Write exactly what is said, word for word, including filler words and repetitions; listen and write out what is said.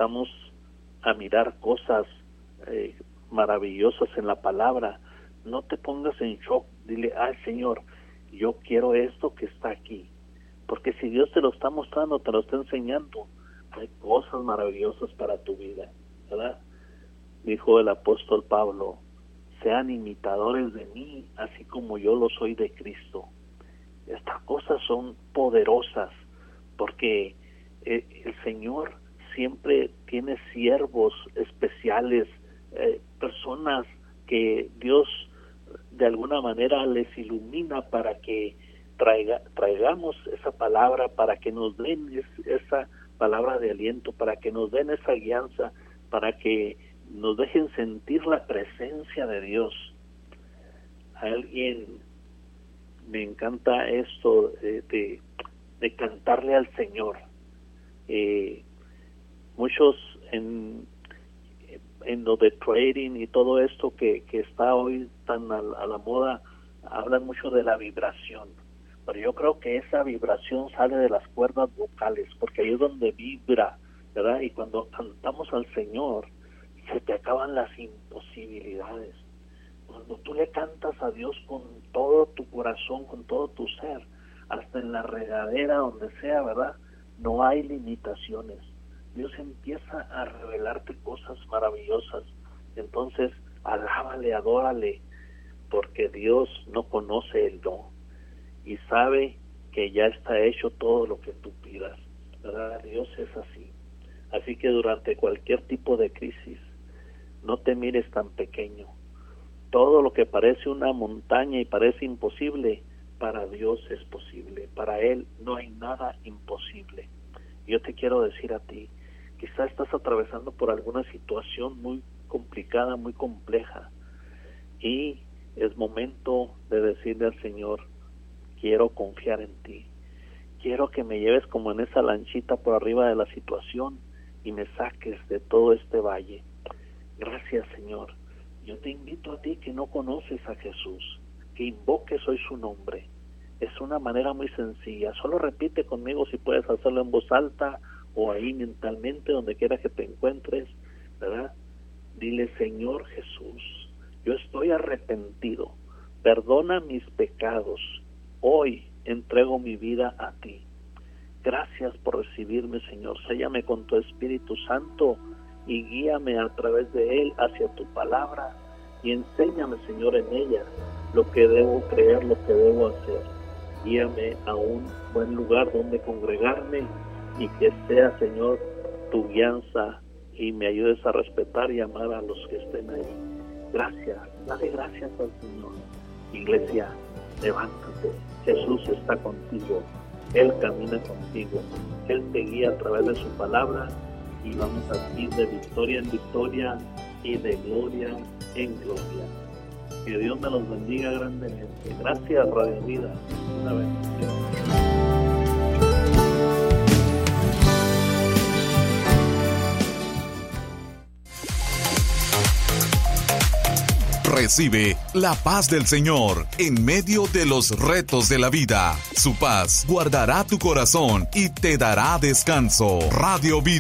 empezamos a mirar cosas eh, maravillosas en la palabra, no te pongas en shock, dile, ay Señor, yo quiero esto que está aquí, porque si Dios te lo está mostrando, te lo está enseñando, hay cosas maravillosas para tu vida, ¿verdad? Dijo el apóstol Pablo, sean imitadores de mí, así como yo lo soy de Cristo. Estas cosas son poderosas, porque eh, el Señor siempre tiene siervos especiales, eh, personas que Dios de alguna manera les ilumina para que traiga, traigamos esa palabra, para que nos den es, esa palabra de aliento, para que nos den esa guianza, para que nos dejen sentir la presencia de Dios. Alguien, me encanta esto de, de, de cantarle al Señor. Eh, muchos en, en lo de trading y todo esto que, que está hoy tan a, a la moda, hablan mucho de la vibración, pero yo creo que esa vibración sale de las cuerdas vocales, porque ahí es donde vibra, ¿verdad? Y cuando cantamos al Señor, se te acaban las imposibilidades. Cuando tú le cantas a Dios con todo tu corazón, con todo tu ser, hasta en la regadera, donde sea, ¿verdad? No hay limitaciones. Dios empieza a revelarte cosas maravillosas. Entonces, alábale, adórale, porque Dios no conoce el no y sabe que ya está hecho todo lo que tú pidas, ¿verdad? Dios es así. Así que durante cualquier tipo de crisis, no te mires tan pequeño. Todo lo que parece una montaña y parece imposible, para Dios es posible. Para Él no hay nada imposible. Yo te quiero decir a ti, quizás estás atravesando por alguna situación muy complicada, muy compleja, y es momento de decirle al Señor, quiero confiar en ti. Quiero que me lleves como en esa lanchita por arriba de la situación y me saques de todo este valle. Gracias, Señor. Yo te invito a ti que no conoces a Jesús, que invoques hoy su nombre. Es una manera muy sencilla. Solo repite conmigo, si puedes hacerlo en voz alta o ahí mentalmente, donde quiera que te encuentres, ¿verdad? Dile, Señor Jesús, yo estoy arrepentido. Perdona mis pecados. Hoy entrego mi vida a ti. Gracias por recibirme, Señor. Séllame con tu Espíritu Santo y guíame a través de él hacia tu palabra y enséñame, Señor, en ella lo que debo creer, lo que debo hacer. Guíame a un buen lugar donde congregarme y que sea, Señor, tu guianza y me ayudes a respetar y amar a los que estén ahí. Gracias, dale gracias al Señor. Iglesia, levántate. Jesús está contigo. Él camina contigo. Él te guía a través de su palabra y vamos a ir de victoria en victoria y de gloria en gloria. Que Dios me los bendiga grandemente. Gracias, Radio Vida. Una bendición. Recibe la paz del Señor en medio de los retos de la vida. Su paz guardará tu corazón y te dará descanso. Radio Vida.